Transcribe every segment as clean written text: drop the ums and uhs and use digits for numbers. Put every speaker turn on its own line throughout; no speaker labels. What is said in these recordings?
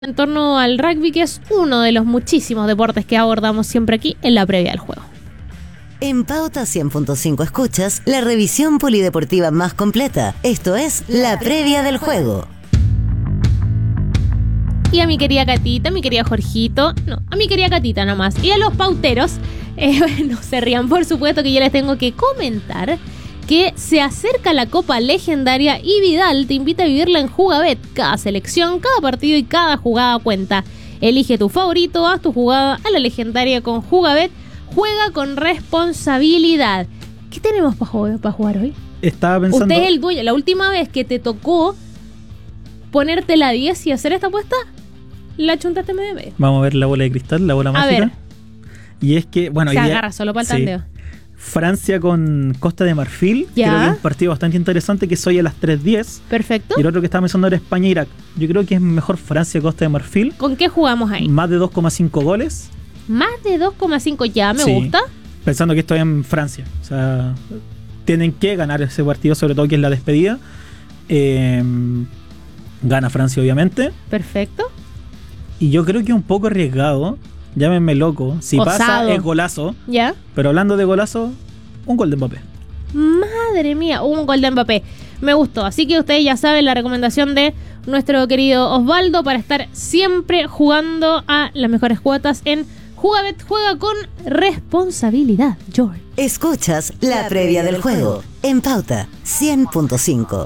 en torno al rugby, que es uno de los muchísimos deportes que abordamos siempre aquí en la previa del juego.
En Pauta 100.5 escuchas la revisión polideportiva más completa. Esto es la previa del juego.
Y a mi querida Catita, a mi querida Jorgito, no, a mi querida Catita nomás. Y a los pauteros, no se rían, por supuesto que yo les tengo que comentar que se acerca la Copa Legendaria y Vidal te invita a vivirla en Jugabet. Cada selección, cada partido y cada jugada cuenta. Elige tu favorito, haz tu jugada a la legendaria con Jugabet. Juega con responsabilidad. ¿Qué tenemos para jugar hoy?
Estaba pensando...
Usted es el dueño. La última vez que te tocó ponerte la 10 y hacer esta apuesta, la chuntaste medio medio.
Vamos a ver la bola de cristal, la bola mágica.
A ver.
Y es que, bueno...
Se agarra solo para el tandeo.
Francia con Costa de Marfil.
¿Ya?
Creo que es un partido bastante interesante, que es hoy a las 3:10.
Perfecto.
Y el otro que estaba pensando era España-Irak. Yo creo que es mejor Francia-Costa de Marfil.
¿Con qué jugamos ahí?
Más de 2,5 goles.
Más de 2,5 ya, me gusta.
Pensando que estoy en Francia. O sea, tienen que ganar ese partido, sobre todo que es la despedida. Gana Francia, obviamente.
Perfecto.
Y yo creo que es un poco arriesgado. Llámenme loco. Si
Osado.
pasa, es golazo.
¿Ya?
Pero hablando de golazo, un gol de Mbappé.
Madre mía, un gol de Mbappé. Me gustó. Así que ustedes ya saben la recomendación de nuestro querido Osvaldo para estar siempre jugando a las mejores cuotas en Jugabet. Juega con responsabilidad, George.
Escuchas la previa del juego en Pauta 100.5.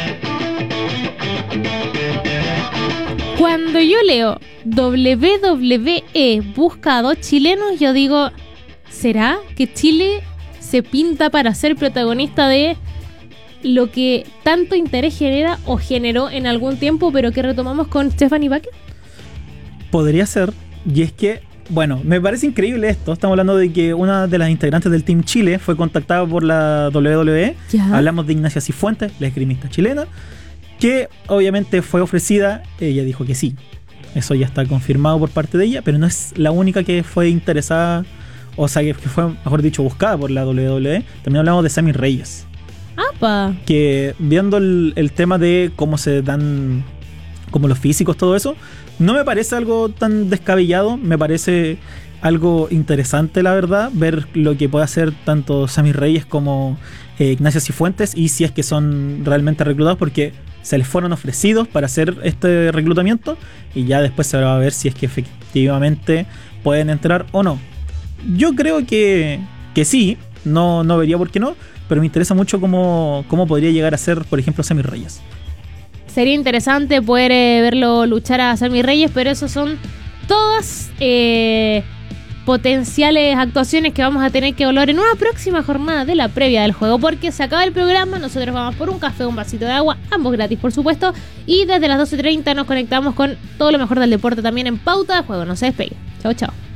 Cuando yo leo WWE busca a 2 chilenos, yo digo, ¿será que Chile se pinta para ser protagonista de lo que tanto interés genera o generó en algún tiempo, pero que retomamos con Stephanie Baker?
Podría ser. Y es que, bueno, me parece increíble esto. Estamos hablando de que una de las integrantes del Team Chile fue contactada por la WWE.
¿Ya?
Hablamos de Ignacia Cifuentes, la esgrimista chilena, que obviamente fue ofrecida. Ella dijo que sí. Eso ya está confirmado por parte de ella, pero no es la única que fue interesada, o sea, que fue, mejor dicho, buscada por la WWE. También hablamos de Sami Reyes.
¡Apa!
Que viendo el tema de cómo se dan, como los físicos, todo eso, no me parece algo tan descabellado. Me parece algo interesante, la verdad, ver lo que puede hacer tanto Sami Reyes como Ignacia Cifuentes, y si es que son realmente reclutados, porque se les fueron ofrecidos para hacer este reclutamiento y ya después se va a ver si es que efectivamente pueden entrar o no. Yo creo que sí, no vería por qué no, pero me interesa mucho cómo podría llegar a ser, por ejemplo, Sami Reyes.
Sería interesante poder verlo luchar a Sami Reyes, pero eso son todas potenciales actuaciones que vamos a tener que evaluar en una próxima jornada de la previa del juego, porque se acaba el programa, nosotros vamos por un café, un vasito de agua, ambos gratis por supuesto, y desde las 12:30 nos conectamos con todo lo mejor del deporte también en Pauta de Juego. No se despeguen. Chao, chao.